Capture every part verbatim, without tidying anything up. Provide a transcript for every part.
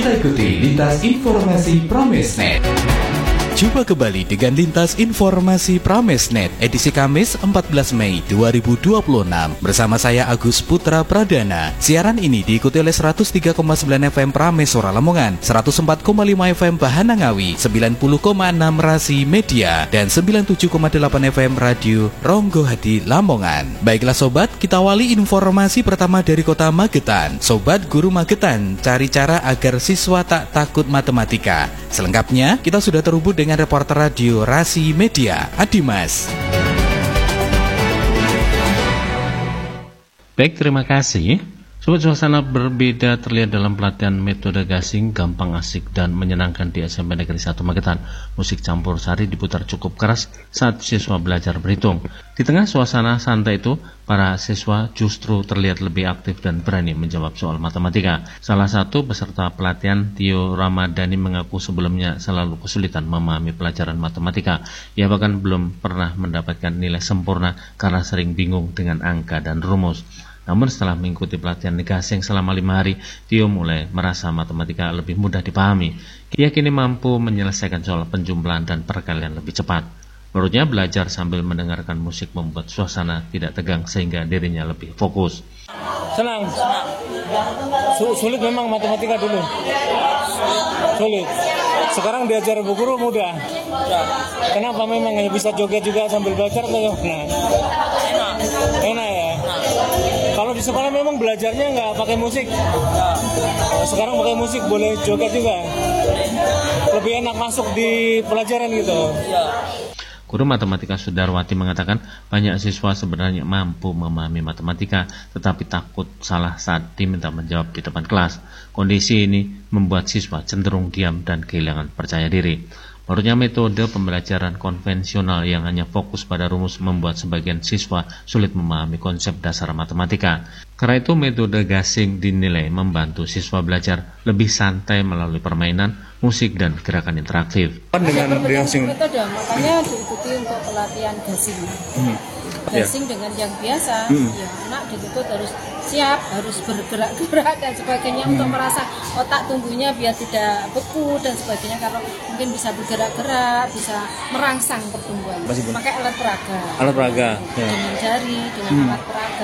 Kita ikuti Lintas Informasi Pramesnet. Jumpa kembali dengan Lintas Informasi Pramesnet edisi Kamis empat belas Mei dua ribu dua puluh enam bersama saya Agus Putra Pradana. Siaran ini diikuti oleh seratus tiga koma sembilan F M Prameswara Lamongan, seratus empat koma lima F M Bahana Ngawi, sembilan puluh koma enam Rasi Media, dan sembilan puluh tujuh koma delapan F M Radio Ronggo Hadi Lamongan. Baiklah sobat, kita awali informasi pertama dari Kota Magetan. Sobat Guru Magetan, cari cara agar siswa tak takut matematika. Selengkapnya, kita sudah terhubung dengan reporter radio Rasi Media, Adimas. Baik, terima kasih. Sobat, suasana berbeda terlihat dalam pelatihan metode gasing gampang, asik, dan menyenangkan di S M P Negeri satu Magetan. Musik campur sari diputar cukup keras saat siswa belajar berhitung. Di tengah suasana santai itu, para siswa justru terlihat lebih aktif dan berani menjawab soal matematika. Salah satu peserta pelatihan, Tio Ramadhani, mengaku sebelumnya selalu kesulitan memahami pelajaran matematika. Ia bahkan belum pernah mendapatkan nilai sempurna karena sering bingung dengan angka dan rumus. Namun setelah mengikuti pelatihan gasing selama lima hari, Tio mulai merasa matematika lebih mudah dipahami. Ia kini mampu menyelesaikan soal penjumlahan dan perkalian lebih cepat. Menurutnya, belajar sambil mendengarkan musik membuat suasana tidak tegang sehingga dirinya lebih fokus. Senang? Sulit memang matematika dulu? Sulit. Sekarang diajar Bu Guru mudah? Kenapa memang hanya bisa joget juga sambil belajar atau gimana? Enak. Enak ya? Kalau di sekolah memang belajarnya nggak pakai musik? Sekarang pakai musik, boleh joget juga? Lebih enak masuk di pelajaran gitu? Guru Matematika Sudarwati mengatakan banyak siswa sebenarnya mampu memahami matematika tetapi takut salah saat diminta menjawab di depan kelas. Kondisi ini membuat siswa cenderung diam dan kehilangan percaya diri. Menurutnya, metode pembelajaran konvensional yang hanya fokus pada rumus membuat sebagian siswa sulit memahami konsep dasar matematika. Karena itu, metode gasing dinilai membantu siswa belajar lebih santai melalui permainan, musik, dan gerakan interaktif. Dengan gasing metode, makanya diikuti untuk pelatihan gasing. Hmm. Gasing ya. Dengan yang biasa, hmm. ya anak dituntut harus siap, harus bergerak-gerak dan sebagainya hmm. untuk merasa otak tumbuhnya biar tidak beku dan sebagainya. Kalau mungkin bisa bergerak-gerak, bisa merangsang pertumbuhan. Pakai alat peraga. Alat peraga. Ya. Dengan jari, dengan hmm. alat peraga.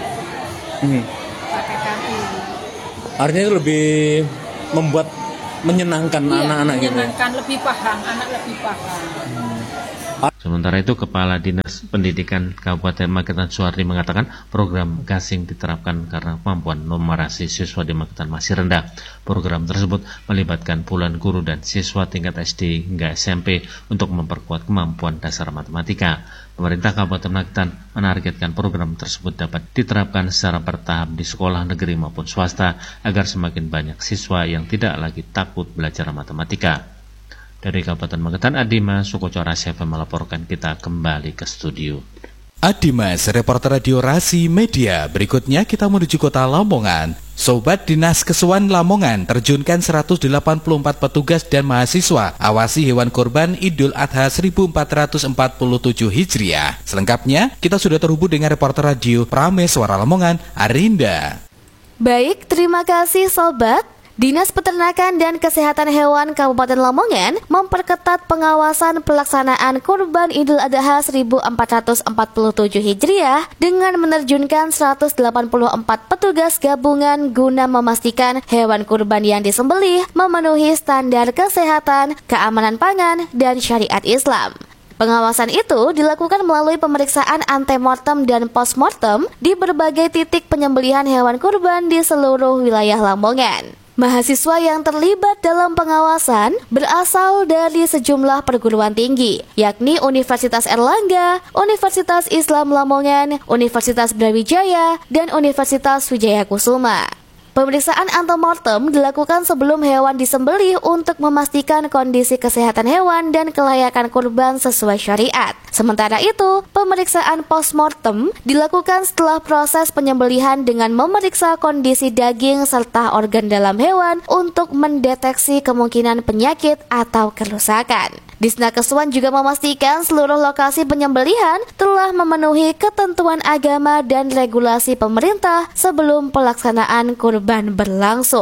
Hmm. Pakai kaki. Artinya itu lebih membuat menyenangkan iya, anak-anak gitu. Menyenangkan, lebih paham, anak lebih paham. Hmm. Sementara itu, Kepala Dinas Pendidikan Kabupaten Magetan Suhardi mengatakan program gasing diterapkan karena kemampuan numerasi siswa di Magetan masih rendah. Program tersebut melibatkan puluhan guru dan siswa tingkat S D hingga S M P untuk memperkuat kemampuan dasar matematika. Pemerintah Kabupaten Magetan menargetkan program tersebut dapat diterapkan secara bertahap di sekolah negeri maupun swasta agar semakin banyak siswa yang tidak lagi takut belajar matematika. Dari Kabupaten Magetan, Adimas Sukocora F M melaporkan. Kita kembali ke studio. Adimas, reporter radio Rasi Media. Berikutnya kita menuju Kota Lamongan. Sobat, Dinas Kesuan Lamongan terjunkan seratus delapan puluh empat petugas dan mahasiswa awasi hewan kurban Idul Adha seribu empat ratus empat puluh tujuh Hijriah. Selengkapnya, kita sudah terhubung dengan reporter radio Prameswara Lamongan, Arinda. Baik, terima kasih sobat. Dinas Peternakan dan Kesehatan Hewan Kabupaten Lamongan memperketat pengawasan pelaksanaan Kurban Idul Adha seribu empat ratus empat puluh tujuh Hijriah dengan menerjunkan seratus delapan puluh empat petugas gabungan guna memastikan hewan kurban yang disembelih memenuhi standar kesehatan, keamanan pangan, dan syariat Islam. Pengawasan itu dilakukan melalui pemeriksaan antemortem dan postmortem di berbagai titik penyembelihan hewan kurban di seluruh wilayah Lamongan. Mahasiswa yang terlibat dalam pengawasan berasal dari sejumlah perguruan tinggi, yakni Universitas Erlangga, Universitas Islam Lamongan, Universitas Brawijaya, dan Universitas Wijaya Kusuma. Pemeriksaan antemortem dilakukan sebelum hewan disembelih untuk memastikan kondisi kesehatan hewan dan kelayakan kurban sesuai syariat. Sementara itu, pemeriksaan postmortem dilakukan setelah proses penyembelihan dengan memeriksa kondisi daging serta organ dalam hewan untuk mendeteksi kemungkinan penyakit atau kerusakan. Disnakesuan juga memastikan seluruh lokasi penyembelihan telah memenuhi ketentuan agama dan regulasi pemerintah sebelum pelaksanaan kurban berlangsung.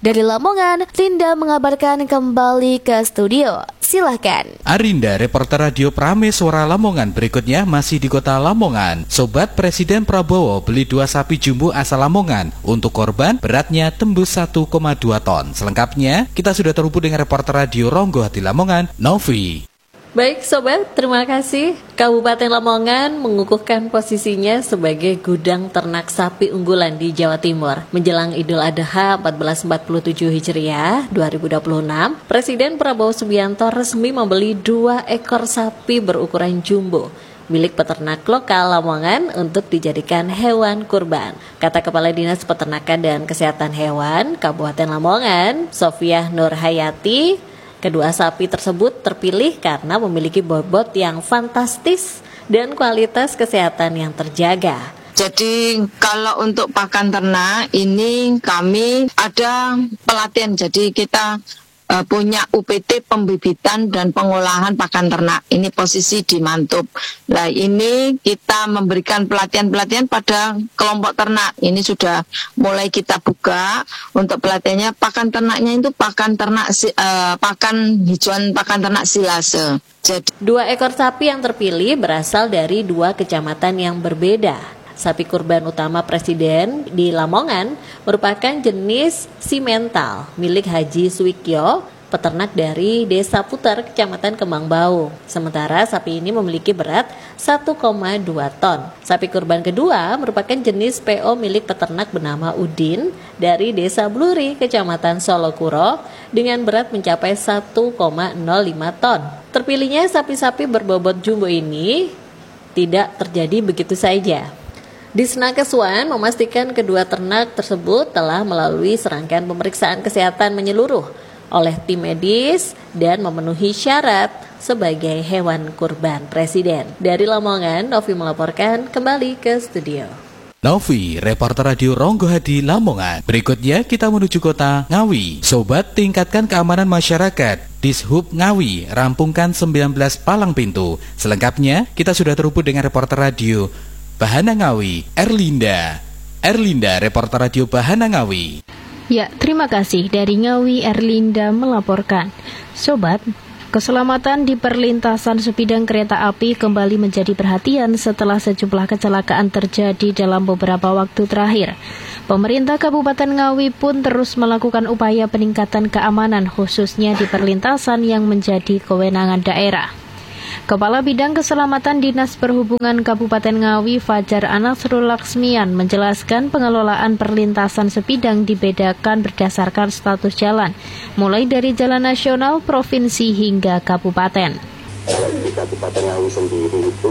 Dari Lamongan, Linda mengabarkan kembali ke studio. Silahkan. Arinda, reporter radio Prameswara Lamongan berikutnya masih di kota Lamongan. Sobat, Presiden Prabowo beli dua sapi jumbo asal Lamongan. Untuk korban, beratnya tembus satu koma dua ton. Selengkapnya, kita sudah terhubung dengan reporter radio Ronggo Hati Lamongan, Novi. Baik Sobat, terima kasih. Kabupaten Lamongan mengukuhkan posisinya sebagai gudang ternak sapi unggulan di Jawa Timur. Menjelang Idul Adha seribu empat ratus empat puluh tujuh Hijriah dua ribu dua puluh enam, Presiden Prabowo Subianto resmi membeli dua ekor sapi berukuran jumbo milik peternak lokal Lamongan untuk dijadikan hewan kurban. Kata Kepala Dinas Peternakan dan Kesehatan Hewan Kabupaten Lamongan, Sofiah Nurhayati, kedua sapi tersebut terpilih karena memiliki bobot yang fantastis dan kualitas kesehatan yang terjaga. Jadi kalau untuk pakan ternak ini kami ada pelatihan, jadi kita uh, punya U P T pembibitan dan pengolahan pakan ternak. Ini posisi di Mantub. Nah ini kita memberikan pelatihan-pelatihan pada kelompok ternak. Ini sudah mulai kita buka untuk pelatihannya. Pakan ternaknya itu pakan ternak uh, pakan hijauan pakan ternak silase. Jadi dua ekor sapi yang terpilih berasal dari dua kecamatan yang berbeda. Sapi kurban utama Presiden di Lamongan merupakan jenis simental milik Haji Suwikyo, peternak dari Desa Putar, Kecamatan Kembangbau. Sementara sapi ini memiliki berat satu koma dua ton. Sapi kurban kedua merupakan jenis P O milik peternak bernama Udin dari Desa Bluri, Kecamatan Solokuro, dengan berat mencapai satu koma nol lima ton. Terpilihnya sapi-sapi berbobot jumbo ini tidak terjadi begitu saja. Disnakeswan memastikan kedua ternak tersebut telah melalui serangkaian pemeriksaan kesehatan menyeluruh oleh tim medis dan memenuhi syarat sebagai hewan kurban Presiden. Dari Lamongan, Novi melaporkan, kembali ke studio. Novi, reporter radio Ronggo Hadi Lamongan. Berikutnya kita menuju kota Ngawi. Sobat, tingkatkan keamanan masyarakat. Dishub Ngawi, rampungkan sembilan belas palang pintu. Selengkapnya, kita sudah terhubung dengan reporter radio Bahana Ngawi, Erlinda. Erlinda, reporter radio Bahana Ngawi. Ya, terima kasih. Dari Ngawi, Erlinda melaporkan. Sobat, keselamatan di perlintasan sebidang kereta api kembali menjadi perhatian setelah sejumlah kecelakaan terjadi dalam beberapa waktu terakhir. Pemerintah Kabupaten Ngawi pun terus melakukan upaya peningkatan keamanan khususnya di perlintasan yang menjadi kewenangan daerah. Kepala Bidang Keselamatan Dinas Perhubungan Kabupaten Ngawi, Fajar Anasrul Laksmian, menjelaskan pengelolaan perlintasan sebidang dibedakan berdasarkan status jalan, mulai dari jalan nasional, provinsi, hingga kabupaten. Di Kabupaten Ngawi sendiri itu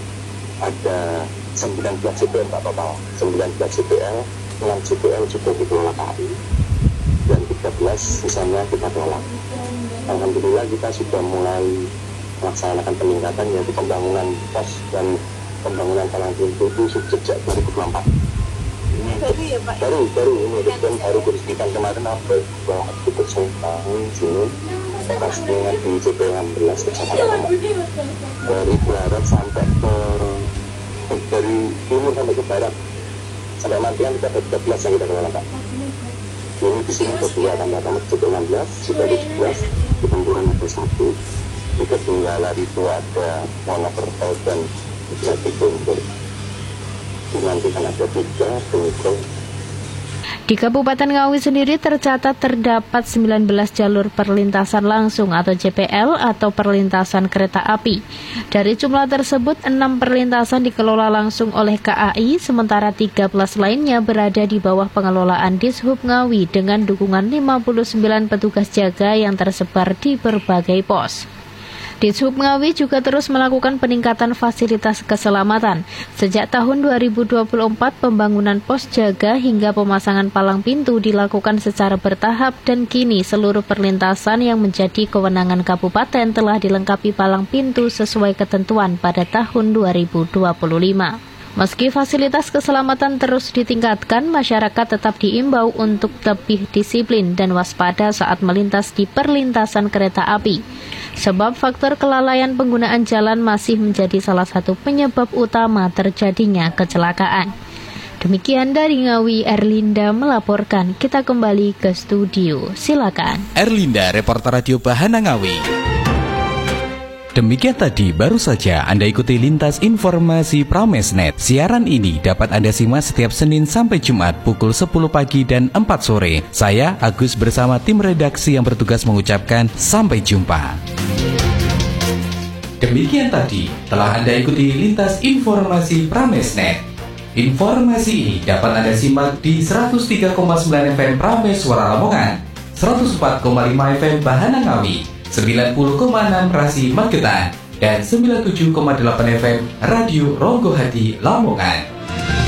ada sembilan belas C P L total, sembilan belas C P L, enam C P L juga dikelola K A I, dan tiga belas misalnya kita kelola. Alhamdulillah kita sudah mulai melaksanakan peningkatan, yaitu pembangunan pos dan pembangunan palang pintu itu sejak dua ribu dua puluh empat. Ini baru ya Pak? Baru, baru ini dan baru diresmikan kemarin apa bahwa ikut tahun sini pas dengan di C P enam belas kecamatan dari barat sampai ke eh, dari timur sampai ke barat sampai Mantian kita ada tiga belas yang kita kelola Pak. Ini di sini ada dua tambah-tambah C P enam belas, C P tujuh belas, di Tempuran ada satu. Di ketinggalan itu ada Monokerto dan Jati Guntur. Nanti kan ada tiga Guntur. Di Kabupaten Ngawi sendiri tercatat terdapat sembilan belas jalur perlintasan langsung atau J P L atau perlintasan kereta api. Dari jumlah tersebut, enam perlintasan dikelola langsung oleh K A I, sementara tiga belas lainnya berada di bawah pengelolaan Dishub Ngawi dengan dukungan lima puluh sembilan petugas jaga yang tersebar di berbagai pos. Dishub Ngawi juga terus melakukan peningkatan fasilitas keselamatan. Sejak tahun dua ribu dua puluh empat, pembangunan pos jaga hingga pemasangan palang pintu dilakukan secara bertahap dan kini seluruh perlintasan yang menjadi kewenangan kabupaten telah dilengkapi palang pintu sesuai ketentuan pada tahun dua ribu dua puluh lima. Meski fasilitas keselamatan terus ditingkatkan, masyarakat tetap diimbau untuk lebih disiplin dan waspada saat melintas di perlintasan kereta api. Sebab faktor kelalaian penggunaan jalan masih menjadi salah satu penyebab utama terjadinya kecelakaan. Demikian dari Ngawi, Erlinda melaporkan. Kita kembali ke studio. Silakan. Erlinda, reporter Radio Bahana Ngawi. Demikian tadi baru saja Anda ikuti Lintas Informasi Pramesnet. Siaran ini dapat Anda simak setiap Senin sampai Jumat pukul sepuluh pagi dan empat sore. Saya Agus bersama tim redaksi yang bertugas mengucapkan sampai jumpa. Demikian tadi telah Anda ikuti Lintas Informasi Pramesnet. Informasi ini dapat Anda simak di seratus tiga koma sembilan F M Prames Suara Lamongan, seratus empat koma lima F M Bahana Ngawi, sembilan puluh koma enam Rasi Magetan, dan sembilan puluh tujuh koma delapan F M Radio Ronggo Hati Lamongan.